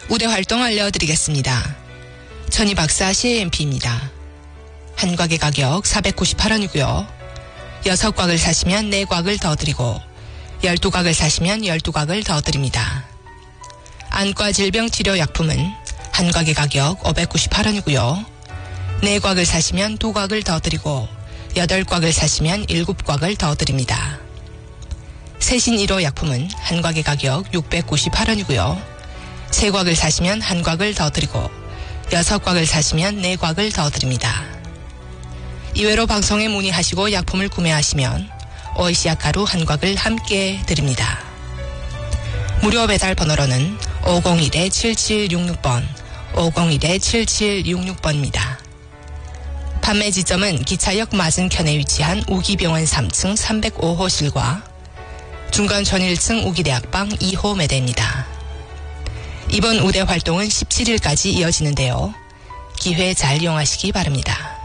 우대 활동 알려드리겠습니다. 천희박사 CAMP입니다. 한 곽의 가격 498원이고요. 6곽을 사시면 4곽을 더 드리고 12곽을 사시면 12곽을 더 드립니다. 안과 질병치료약품은 한 곽의 가격 598원이고요. 4곽을 사시면 2곽을 더 드리고 8곽을 사시면 7곽을 더 드립니다. 세신 1호 약품은 한 곽의 가격 698원이고요. 3곽을 사시면 1곽을 더 드리고 6곽을 사시면 4곽을 더 드립니다. 이외로 방송에 문의하시고 약품을 구매하시면 오이시약 가루 1곽을 함께 드립니다. 무료 배달 번호로는 501-7766번, 501-7766번입니다. 판매 지점은 기차역 맞은편에 위치한 우기병원 3층 305호실과 중간 전 1층 우기대학방 2호 매대입니다. 이번 우대 활동은 17일까지 이어지는데요. 기회 잘 이용하시기 바랍니다.